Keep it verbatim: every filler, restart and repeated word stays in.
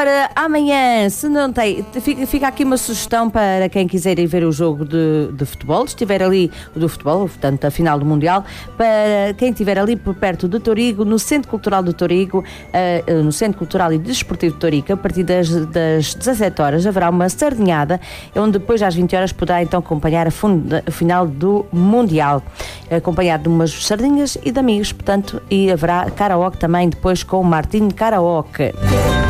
Ora, amanhã, se não tem, fica, fica aqui uma sugestão para quem quiser ir ver o jogo de, de futebol, se estiver ali, do futebol, portanto, a final do Mundial, para quem estiver ali por perto de Torigo, no Centro Cultural de Torigo, uh, no Centro Cultural e Desportivo de Torigo, a partir das, das dezassete horas, haverá uma sardinhada, onde depois às vinte horas poderá então acompanhar a, funda, a final do Mundial, acompanhado de umas sardinhas e de amigos, portanto, e haverá karaoke também depois com o Martim Karaoke.